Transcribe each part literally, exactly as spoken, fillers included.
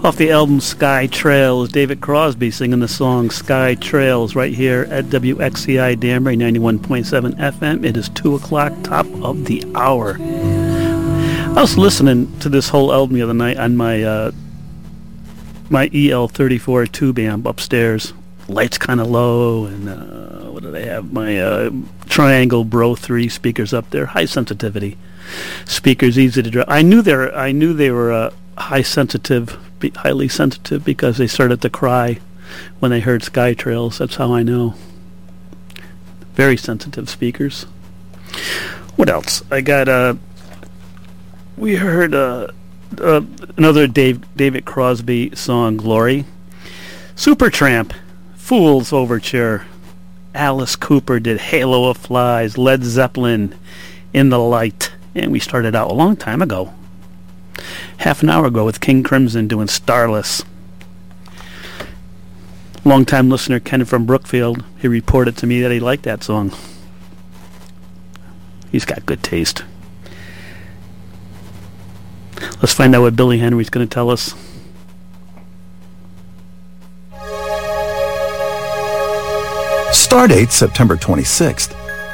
Off the album Sky Trails, David Crosby singing the song Sky Trails right here at W X C I Danbury ninety-one point seven F M. It is two o'clock, top of the hour. I was listening to this whole album the other night on my uh, my E L thirty-four tube amp upstairs. Lights kind of low, and uh, what do they have? My uh, Triangle Bro three speakers up there, high sensitivity speakers, easy to drive. I knew they were, I knew they were uh, high sensitive. Highly sensitive because they started to cry when they heard Sky Trails. That's how I know. Very sensitive speakers. What else? I got uh we heard uh, uh another Dave David Crosby song, Glory. Supertramp, Fool's Overture. Alice Cooper did Halo of Flies. Led Zeppelin, In the Light. And we started out a long time ago. Half an hour ago with King Crimson doing Starless. Long-time listener Ken from Brookfield, he reported to me that he liked that song. He's got good taste. Let's find out what Billy Henry's going to tell us. Stardate September twenty-sixth.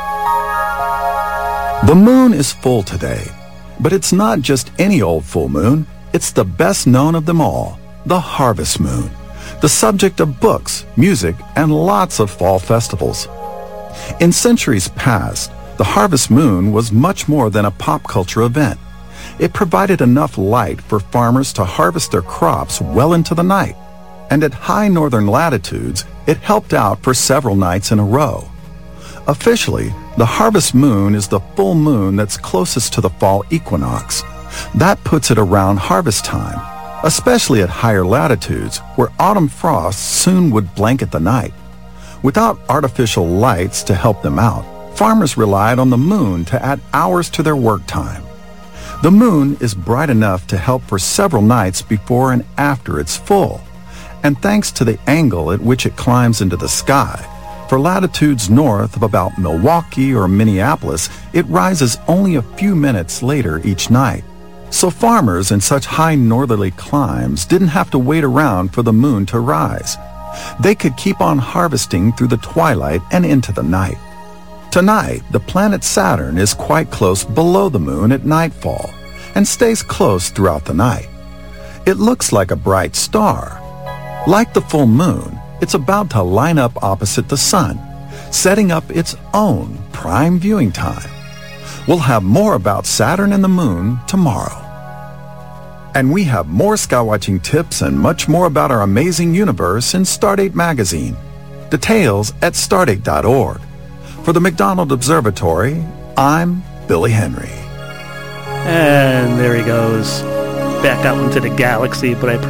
The moon is full today. But it's not just any old full moon. It's the best known of them all, the harvest moon, the subject of books, music, and lots of fall festivals. In centuries past, the harvest moon was much more than a pop culture event. It provided enough light for farmers to harvest their crops well into the night. And at high northern latitudes, it helped out for several nights in a row. Officially, the harvest moon is the full moon that's closest to the fall equinox. That puts it around harvest time, especially at higher latitudes where autumn frosts soon would blanket the night. Without artificial lights to help them out, farmers relied on the moon to add hours to their work time. The moon is bright enough to help for several nights before and after it's full, and thanks to the angle at which it climbs into the sky, for latitudes north of about Milwaukee or Minneapolis, it rises only a few minutes later each night. So farmers in such high northerly climes didn't have to wait around for the moon to rise. They could keep on harvesting through the twilight and into the night. Tonight, the planet Saturn is quite close below the moon at nightfall and stays close throughout the night. It looks like a bright star. Like the full moon, it's about to line up opposite the sun, setting up its own prime viewing time. We'll have more about Saturn and the moon tomorrow. And we have more skywatching tips and much more about our amazing universe in Stardate magazine. Details at stardate dot org. For the McDonald Observatory, I'm Billy Henry. And there he goes. Back out into the galaxy, but I